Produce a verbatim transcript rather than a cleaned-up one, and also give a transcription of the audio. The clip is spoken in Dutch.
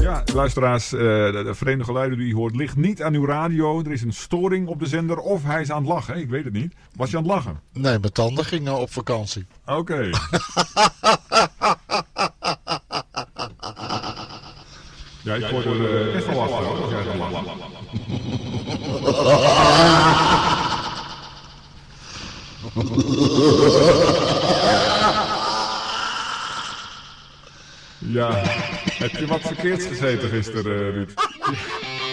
Ja, luisteraars, uh, de, de vreemde geluiden die u hoort ligt niet aan uw radio. Er is een storing op de zender of hij is aan het lachen. Ik weet het niet. Was je aan het lachen? Nee, mijn tanden gingen op vakantie. Oké. Okay. Ja, ik hoor er uh, echt wel lachen hoor, als jij gaat lachen. Ja, heb je wat verkeerds gezeten gisteren, uh, Ruud?